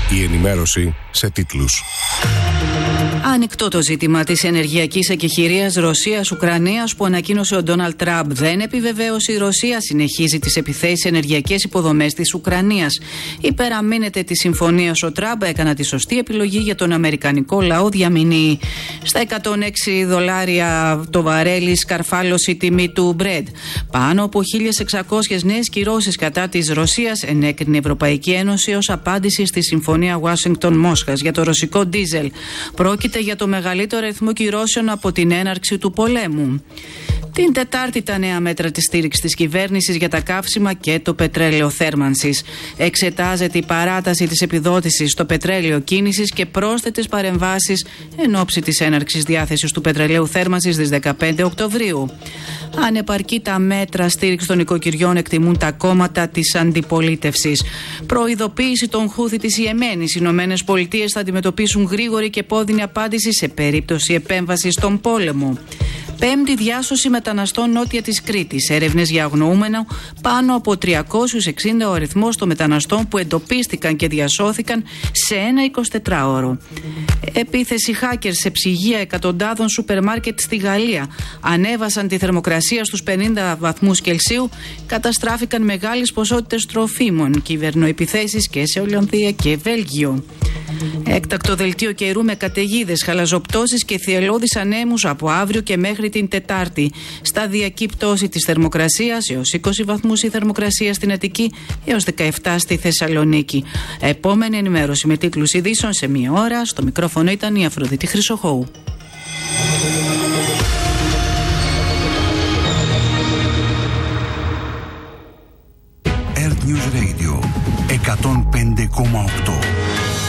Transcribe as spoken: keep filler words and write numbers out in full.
Η ενημέρωση σε τίτλους. Ανοιχτό το ζήτημα της ενεργειακής εκεχηρίας Ρωσίας-Ουκρανίας που ανακοίνωσε ο Ντόναλντ Τραμπ. Δεν επιβεβαίωσε η Ρωσία, συνεχίζει τις επιθέσεις σε ενεργειακές υποδομές της Ουκρανίας. Υπεραμείνεται τη συμφωνία ο Τραμπ, έκανα τη σωστή επιλογή για τον αμερικανικό λαό, διαμηνύει. Στα εκατόν έξι δολάρια το βαρέλι σκαρφάλωσε η τιμή του Brent. Πάνω από χίλιες εξακόσιες νέες κυρώσεις κατά της Ρωσίας ενέκρινε η Ευρωπαϊκή Ένωση ως απάντηση στη συμφωνία Ουάσιγκτον-Μόσχας για το ρωσικό ντίζελ. Πρόκειται για το μεγαλύτερο αριθμό κυρώσεων από την έναρξη του πολέμου. Την Τετάρτη τα νέα μέτρα της στήριξης της κυβέρνησης για τα καύσιμα και το πετρέλαιο θέρμανσης. Εξετάζεται η παράταση της επιδότησης στο πετρέλαιο κίνησης και πρόσθετες παρεμβάσεις εν ώψη της έναρξης διάθεσης του πετρελαίου θέρμανσης στις δεκαπέντε Οκτωβρίου. Ανεπαρκή τα μέτρα στήριξης των οικοκυριών, εκτιμούν τα κόμματα της αντιπολίτευσης. Προειδοποίηση των Χούθι της Ιεμένης. Οι Ηνωμένες Πολιτείες θα αντιμετωπίσουν γρήγορη και επώδυνη απάντηση σε περίπτωση επέμβασης στον πόλεμο. Πέμπτη διάσωση μεταναστών νότια της Κρήτης. Έρευνες για αγνοούμενο πάνω από τριακόσιους εξήντα ο αριθμός των μεταναστών που εντοπίστηκαν και διασώθηκαν σε ένα εικοσιτετράωρο. Επίθεση hackers σε ψυγεία εκατοντάδων σούπερ μάρκετ στη Γαλλία. Ανέβασαν τη θερμοκρασία στους πενήντα βαθμούς Κελσίου. Καταστράφηκαν μεγάλες ποσότητες τροφίμων. Κυβερνοεπιθέσεις και σε Ολλανδία και Βέλγιο. Έκτακτο δελτίο καιρού με καταιγίδες, χαλαζοπτώσεις και θυελλώδεις ανέμους από αύριο και μέχρι την Τετάρτη. Σταδιακή πτώση της θερμοκρασίας έως είκοσι βαθμούς η θερμοκρασία στην Αττική έως δεκαεπτά στη Θεσσαλονίκη. Επόμενη ενημέρωση με τίτλους ειδήσεων σε μία ώρα. Στο μικρόφωνο ήταν η Αφροδίτη Χρυσοχώου. Earth News Radio εκατόν πέντε κόμμα οκτώ.